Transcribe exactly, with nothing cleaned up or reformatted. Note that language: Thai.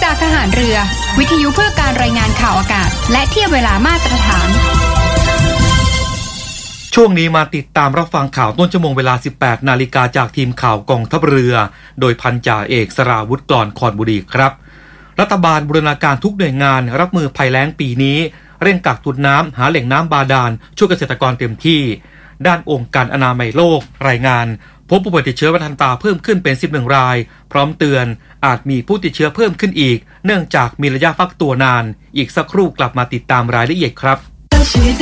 จากทหารเรือวิทยุเพื่อการรายงานข่าวอากาศและเทียบเวลามาตรฐานช่วงนี้มาติดตามรับฟังข่าวต้นชั่วโมงเวลา สิบแปดนาฬิกา นจากทีมข่าวกองทัพเรือโดยพันจ่าเอกสราวุธกลอนคอนบุรีครับรัฐบาลบูรณาการทุกหน่วยงานรับมือภัยแล้งปีนี้เร่งกักตุนน้ำหาแหล่งน้ำบาดาลช่วยเกษตรกรเต็มที่ด้านองค์การอนามัยโลกรายงานพบผู้ป่วยติดเชื้อไวรัสฮันตาเพิ่มขึ้นเป็นสิบเอ็ดรายพร้อมเตือนอาจมีผู้ติดเชื้อเพิ่มขึ้นอีกเนื่องจากมีระยะฟักตัวนานอีกสักครู่กลับมาติดตามรายละเอียดครับ